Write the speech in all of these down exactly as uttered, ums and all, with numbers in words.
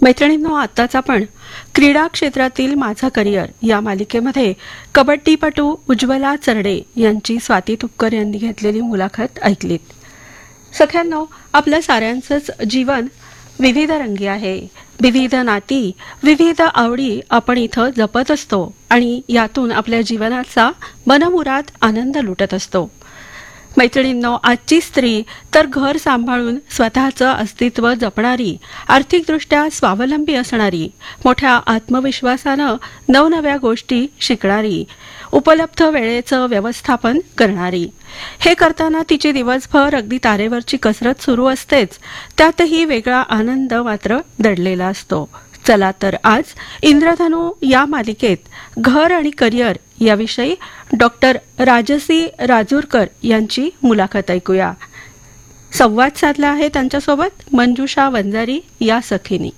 मैत्रिणींनो, आताच आपण क्रीडा क्षेत्रातील माझं करिअर या मालिकेमध्ये कबड्डीपटू उज्ज्वला चरडे यांची स्वाती तुपकर यांनी घेतलेली मुलाखत ऐकलीत. सख्यांनो, आपलं साऱ्यांचंच जीवन विविध रंगी आहे. विविध नाती, विविध आवडी आपण इथं जपत असतो आणि यातून आपल्या जीवनाचा मनमुराद आनंद लुटत असतो. मैत्रिणींनो, आजची स्त्री तर घर सांभाळून स्वतःचं अस्तित्व जपणारी, आर्थिकदृष्ट्या स्वावलंबी असणारी, मोठ्या आत्मविश्वासानं नवनव्या गोष्टी शिकणारी, उपलब्ध वेळेचं व्यवस्थापन करणारी. हे करताना तिची दिवसभर अगदी तारेवरची कसरत सुरू असतेच, त्यातही वेगळा आनंद मात्र दडलेला असतो. चला तर आज इंद्रधनू या मालिकेत घर आणि करिअर याविषयी डॉक्टर राजसी राजूरकर यांची मुलाखत ऐकूया. संवाद साधला आहे त्यांच्यासोबत मंजुषा वंजारी या सखीनी.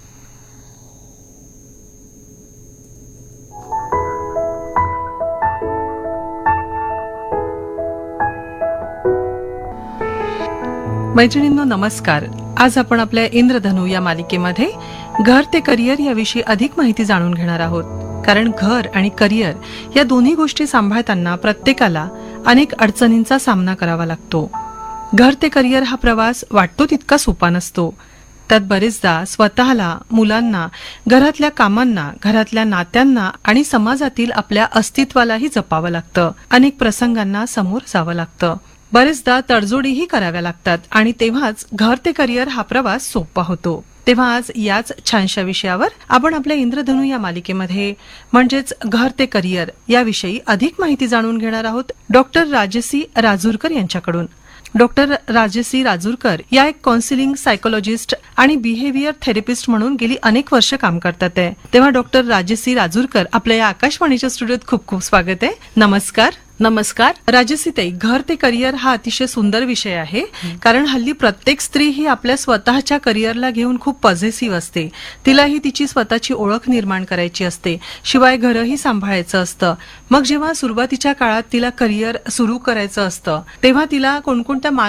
मैत्रिणींनो, नमस्कार. आज आपण आपल्या इंद्रधनू या मालिकेमध्ये घर ते करिअर याविषयी अधिक माहिती जाणून घेणार आहोत. कारण घर आणि करिअर या दोन्ही गोष्टी सांभाळताना प्रत्येकाला अनेक अडचणींचा सामना करावा लागतो. घर ते करिअर हा प्रवास वाटतो तितका सोपा नसतो. त्यात बरेचदा स्वतःला, मुलांना, घरातल्या कामांना, घरातल्या नात्यांना आणि समाजातील आपल्या अस्तित्वालाही जपावं लागतं. अनेक प्रसंगांना समोर जावं लागतं. बरेचदा तडजोडीही कराव्या लागतात आणि तेव्हाच घर ते करिअर हा प्रवास सोपा होतो. तेव्हा आज याच छानशा विषयावर आपण आपल्या इंद्रधनू या मालिकेमध्ये म्हणजेच घर ते करिअर याविषयी अधिक माहिती जाणून घेणार आहोत डॉक्टर राजसी राजूरकर यांच्याकडून. डॉक्टर राजसी राजूरकर या एक काउन्सिलिंग सायकोलॉजिस्ट आणि बिहेवियर थेरपिस्ट म्हणून गेली अनेक वर्ष काम करतात आहे. तेव्हा डॉक्टर राजसी राजूरकर, आपल्या या आकाशवाणीच्या स्टुडिओत खूप खूप स्वागत आहे. नमस्कार. नमस्कार. राजसीताई, घर ते करिअर हा अतिशय सुंदर विषय आहे. कारण हल्ली प्रत्येक स्त्री ही आपल्या स्वतःच्या करिअरला घेऊन खूप पॉझिटिव्ह असते. तिलाही तिची स्वतःची ओळख निर्माण करायची असते, शिवाय घरही सांभाळायचं असतं. मग जेव्हा सुरुवातीच्या काळात तिला करिअर सुरू करायचं असतं तेव्हा तिला कोणकोणत्या